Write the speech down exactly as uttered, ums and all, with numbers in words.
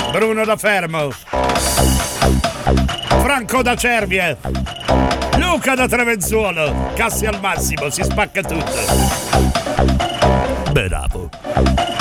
Bruno da Fermo, Franco da Cervie, Luca da Trevenzuolo. Cassi al massimo, si spacca tutto. Bravo.